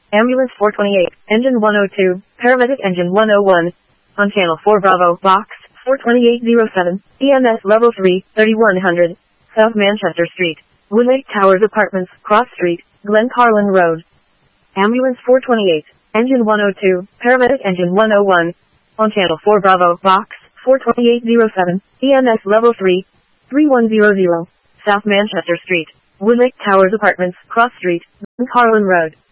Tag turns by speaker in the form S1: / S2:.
S1: Ambulance 428, Engine 102, Paramedic Engine 101. On Channel 4 Bravo, Box 42807, EMS Level 3, 3100, South Manchester Street, Woodlake Towers Apartments, Cross Street, Glencarlin Road. Ambulance 428, Engine 102, Paramedic Engine 101. On Channel 4 Bravo, Box 42807, EMS Level 3, 3100, South Manchester Street, Woodlake Towers Apartments, Cross Street, Glencarlin Road.